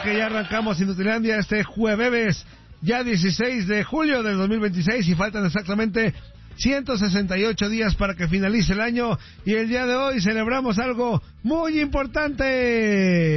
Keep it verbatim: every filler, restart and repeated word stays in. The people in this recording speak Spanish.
que ya arrancamos Inutilandia este jueves, ya dieciséis de julio del dos mil veintiséis, y faltan exactamente ciento sesenta y ocho días para que finalice el año, y el día de hoy celebramos algo muy importante.